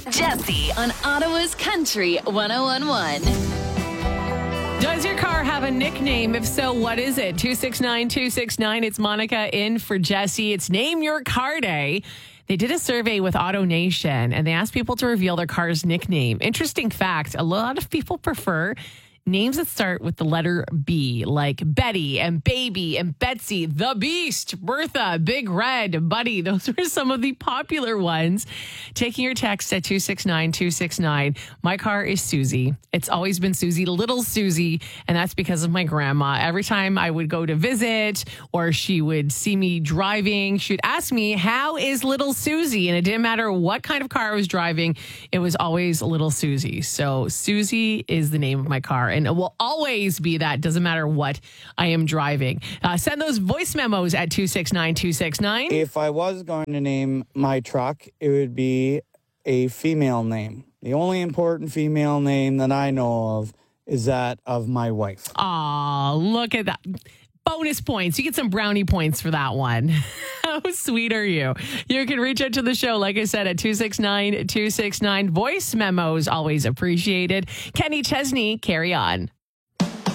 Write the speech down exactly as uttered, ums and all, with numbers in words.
Jesse on Ottawa's Country one oh one point one. Does your car have a nickname? If so, what is it? two six nine two six nine. It's Monica in for Jesse. It's Name Your Car Day. They did a survey with AutoNation and they asked people to reveal their car's nickname. Interesting fact, a lot of people prefer names that start with the letter B, like Betty and Baby and Betsy, the Beast, Bertha, Big Red, Buddy. Those were some of the popular ones. Taking your text at two six nine two six nine. My car is Susie. It's always been Susie, little Susie, and that's because of my grandma. Every time I would go to visit or she would see me driving, she'd ask me, how is little Susie? And it didn't matter what kind of car I was driving, it was always little Susie. So Susie is the name of my car. And it will always be that. Doesn't matter what I am driving. Uh, send those voice memos at two six nine two six nine. If I was going to name my truck, it would be a female name. The only important female name that I know of is that of my wife. Aw, look at that. Bonus points. You get some brownie points for that one. How sweet are you? You can reach out to the show, like I said, at two six nine two six nine. Voice memos, always appreciated. Kenny Chesney, carry on.